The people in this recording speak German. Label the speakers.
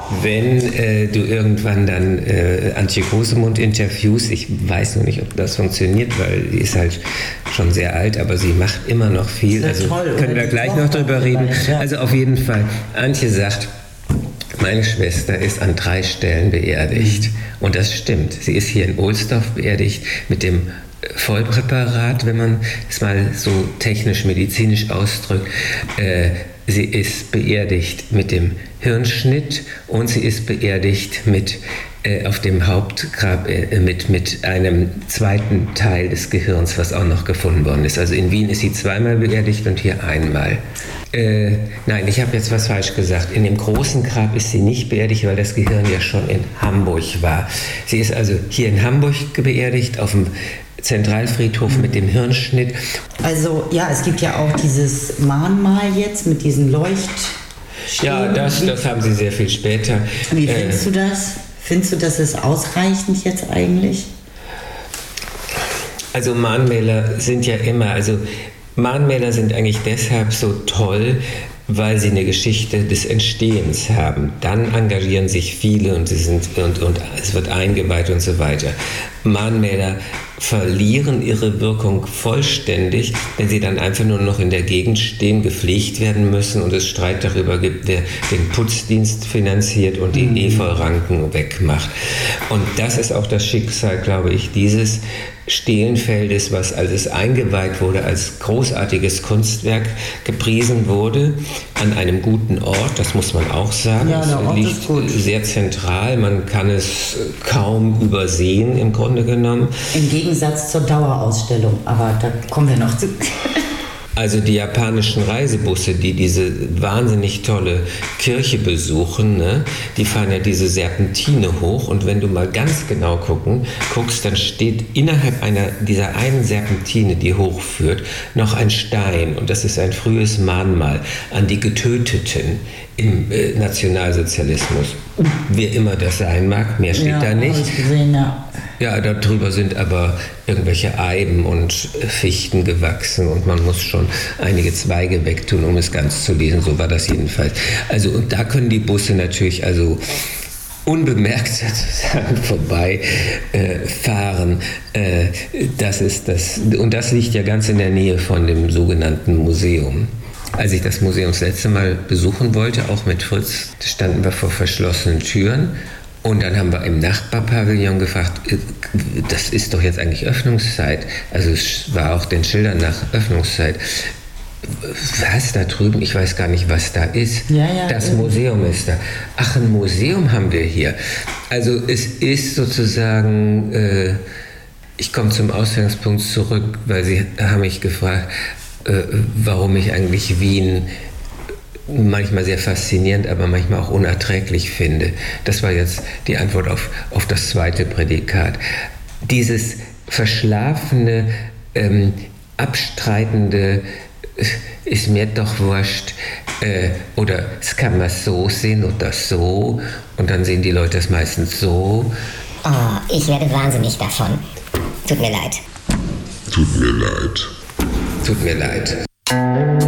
Speaker 1: wenn du irgendwann dann Antje Großemund interviewst, ich weiß noch nicht, ob das funktioniert, weil sie ist halt schon sehr alt, aber sie macht immer noch viel.
Speaker 2: Das ist
Speaker 1: Also
Speaker 2: toll,
Speaker 1: können wir gleich noch drüber reden.
Speaker 2: Ja.
Speaker 1: Also auf jeden Fall, Antje sagt, meine Schwester ist an 3 Stellen beerdigt. Und das stimmt. Sie ist hier in Ohlsdorf beerdigt mit dem Vollpräparat, wenn man es mal so technisch-medizinisch ausdrückt. Sie ist beerdigt mit dem Hirnschnitt und sie ist beerdigt mit auf dem Hauptgrab mit einem zweiten Teil des Gehirns, was auch noch gefunden worden ist. Also in Wien ist sie zweimal beerdigt und hier einmal. Nein, ich habe jetzt was falsch gesagt. In dem großen Grab ist sie nicht beerdigt, weil das Gehirn ja schon in Hamburg war. Sie ist also hier in Hamburg beerdigt, auf dem Zentralfriedhof mit dem Hirnschnitt.
Speaker 2: Also ja, es gibt ja auch dieses Mahnmal jetzt mit diesen Leuchtstäben.
Speaker 1: Ja, das haben sie sehr viel später.
Speaker 2: Wie findest du das? Findest du, das ist ausreichend jetzt eigentlich?
Speaker 1: Also Mahnmäler sind ja immer, Mahnmäler sind eigentlich deshalb so toll, weil sie eine Geschichte des Entstehens haben. Dann engagieren sich viele und es wird eingeweiht und so weiter. Mahnmäler verlieren ihre Wirkung vollständig, wenn sie dann einfach nur noch in der Gegend stehen, gepflegt werden müssen und es Streit darüber gibt, wer den Putzdienst finanziert und die Efeuranken wegmacht. Und das ist auch das Schicksal, glaube ich, dieses Stehlenfeldes, was als es eingeweiht wurde, als großartiges Kunstwerk gepriesen wurde, an einem guten Ort, das muss man auch sagen.
Speaker 2: Ja, der Ort
Speaker 1: liegt
Speaker 2: ist gut.
Speaker 1: Sehr zentral, man kann es kaum übersehen im Grunde genommen.
Speaker 2: Im Gegensatz zur Dauerausstellung, aber da kommen wir noch zu.
Speaker 1: Also die japanischen Reisebusse, die diese wahnsinnig tolle Kirche besuchen, ne, die fahren ja diese Serpentine hoch und wenn du mal ganz genau guckst, dann steht innerhalb dieser einen Serpentine, die hochführt, noch ein Stein und das ist ein frühes Mahnmal an die Getöteten im Nationalsozialismus. Wer immer das sein mag, mehr steht da nicht.
Speaker 2: Hab ich gesehen, ja.
Speaker 1: Ja, darüber sind aber irgendwelche Eiben und Fichten gewachsen und man muss schon einige Zweige wegtun, um es ganz zu lesen. So war das jedenfalls. Also und da können die Busse natürlich unbemerkt sozusagen vorbei fahren. Das ist das, und das liegt ja ganz in der Nähe von dem sogenannten Museum. Als ich das Museum das letzte Mal besuchen wollte, auch mit Fritz, standen wir vor verschlossenen Türen. Und dann haben wir im Nachbarpavillon gefragt, das ist doch jetzt eigentlich Öffnungszeit. Also es war auch den Schildern nach Öffnungszeit. Was da drüben? Ich weiß gar nicht, was da ist.
Speaker 2: Ja,
Speaker 1: das Museum ist da. Ach, ein Museum haben wir hier. Also es ist sozusagen, ich komme zum Ausgangspunkt zurück, weil Sie haben mich gefragt, warum ich eigentlich Wien manchmal sehr faszinierend, aber manchmal auch unerträglich finde. Das war jetzt die Antwort auf das zweite Prädikat. Dieses verschlafene, abstreitende, ist mir doch wurscht, oder es kann man so sehen oder so, und dann sehen die Leute es meistens so.
Speaker 3: Oh, ich werde wahnsinnig davon. Tut mir leid.
Speaker 1: Tut mir leid. Tut mir leid.